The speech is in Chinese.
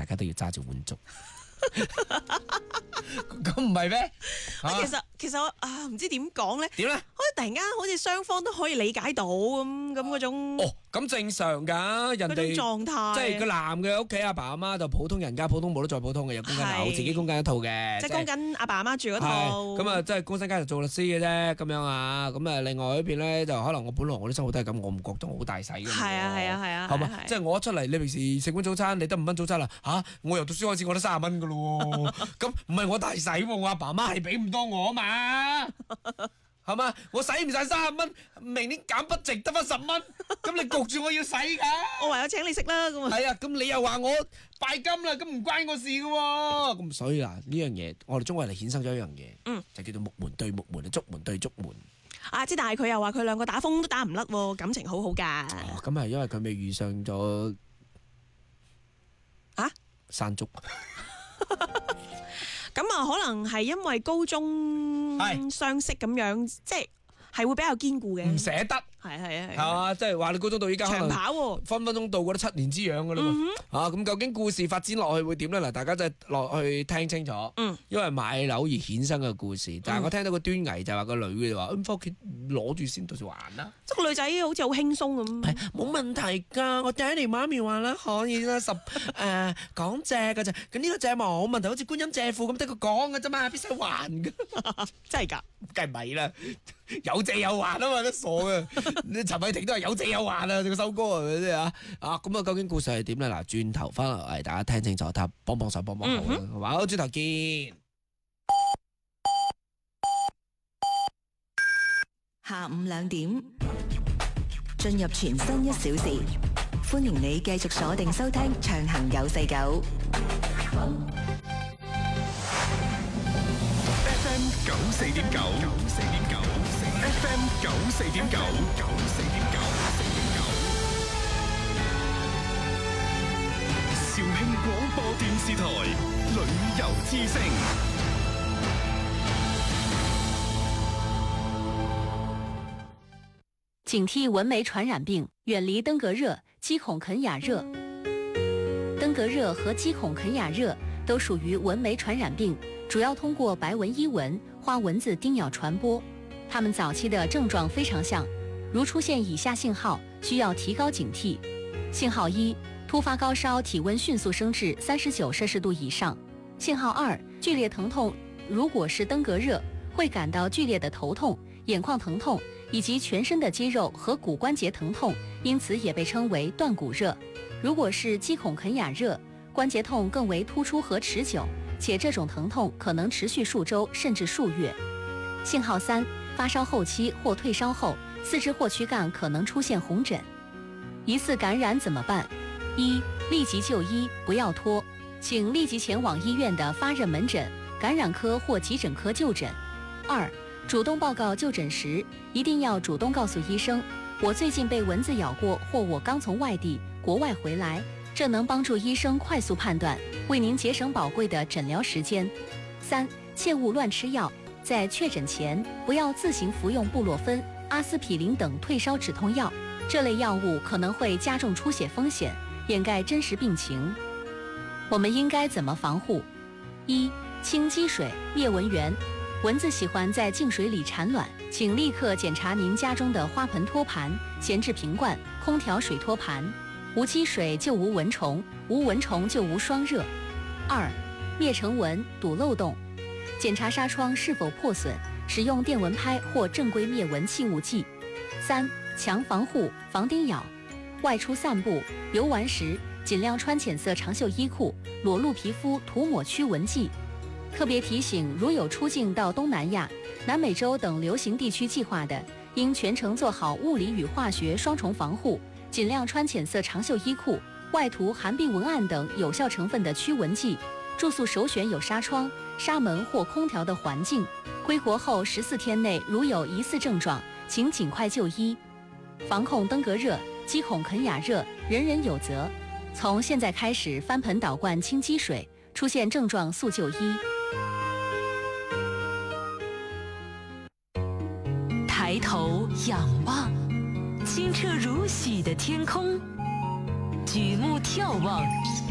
大家都要揸住碗粥。咁唔係咩？ 其實我唔知點講咧。 點咧？ 好似突然間好似雙方都可以理解到咁嗰種。 哦，咁正常㗎，人哋狀態， 即係個男嘅屋企阿爸阿媽就普通人家，普通冇得再普通嘅，有供緊樓，自己供緊一套嘅， 即係供緊阿爸阿媽住嗰套。 咁啊，即係工薪階層做律師嘅啫，咁樣啊。咁啊，另外一邊咧就可能我本來我啲生活都係咁，我唔覺得我好大使嘅。 係啊， 係嘛？即係我一出嚟，你平時食碗早餐，你得5蚊早餐啦嚇，我由讀書開始我都30蚊㗎咯喎，咁唔係我大使喎，我阿爸媽係俾唔多我啊嘛。係嘛？我使唔晒30蚊，明年減不值得翻10蚊，咁你焗住我要使㗎。 我唯有請你食啦咁啊。 係啊，咁你又話我拜金啦，咁唔關我事㗎喎。咁所以嗱呢樣嘢，我哋中國人係衍生咗一樣嘢，就叫做木門對木門，竹門對竹門。 但係佢又話佢兩個打風都打唔甩喎，感情好好㗎。 咁係因為佢未遇上咗山竹。 咁可能係因為高中相識咁樣，即係會比較堅固嘅。唔捨得。係嘛？即係話你高中到依家長跑喎， 分分鐘到過咗7年之癢㗎啦嘛。咁究竟故事發展落去會點咧？嗱，大家真係落去聽清楚。因為買樓而衍生嘅故事，但係我聽到個端倪就話個女嘅就話咁返屋企攞住先，到時還啦。 即係個女仔好似好輕鬆咁。 冇問題㗎，我爹哋媽咪話啦，可以啦講借㗎咋。咁呢個借冇問題，好似觀音借庫咁得個講㗎啫嘛，必須還㗎。 真係㗎？ 梗係唔係啦，有借有還啊嘛，都傻嘅。你陳偉霆都係有借有還啊，個首歌係咪先啊？咁啊，究竟故事係點咧？嗱，轉頭翻落嚟，大家聽清楚，睇幫幫手，幫幫手啦，好嘛？好，轉頭見。 下午2點，進入全新1小時，歡迎你繼續鎖定收聽暢行949。 FM 94.9 FM 94.9肇慶廣播電視台旅遊之聲。 警惕蚊媒傳染病，遠離登革熱、雞孔肯亞熱。登革熱和雞孔肯亞熱都屬於蚊媒傳染病，主要通過白紋伊蚊、花蚊子叮咬傳播。它們早期的症狀非常像，如出現以下信號，需要提高警惕。信號1，突發高燒，體溫迅速升至39攝氏度以上。信號2，劇烈疼痛，如果是登革熱，會感到劇烈的頭痛、眼眶疼痛，以及全身的肌肉和骨關節疼痛，因此也被稱為斷骨熱。如果是雞孔肯亞熱，關節痛更為突出和持久，且這種疼痛可能持續數週甚至數月。信號3，發燒後期或退燒後，四肢或軀幹可能出現紅疹。疑似感染怎麼辦？1，立即就醫，不要拖，請立即前往醫院的發熱門診、感染科或急診科就診。2，主動報告就診時，一定要主動告訴醫生，我最近被蚊子咬過，或我剛從外地、國外回來，這能幫助醫生快速判斷，為您節省寶貴的診療時間。3，切勿亂吃藥，在確診前不要自行服用布洛芬、阿司匹林等退燒止痛藥，這類藥物可能會加重出血風險，掩蓋真實病情。我們應該怎麼防護？1，清積水，滅蚊源。蚊子喜歡在淨水裡產卵，請立刻檢查您家中的花盆托盤、閒置瓶罐、空調水托盤。無積水就無蚊蟲，無蚊蟲就無霜熱。2，滅成蚊，堵漏洞。檢查紗窗是否破損，使用電蚊拍或正規滅蚊氣霧劑。3，強防護，防叮咬。外出散步、遊玩時，盡量穿淺色長袖衣褲，裸露皮膚塗抹驅蚊劑。特別提醒，如有出境到東南亞、南美洲等流行地區計劃的，應全程做好物理與化學雙重防護，盡量穿淺色長袖衣褲，外塗含避蚊胺等有效成分的驅蚊劑。住宿首選有紗窗、紗門或空調的環境。歸國後14天內如有疑似症狀，請盡快就醫。防控登革熱、雞孔肯亞熱，人人有責。從現在開始翻盆倒灌清積水，出現症狀速就醫。 抬頭仰望，清澈如許的天空；舉目眺望，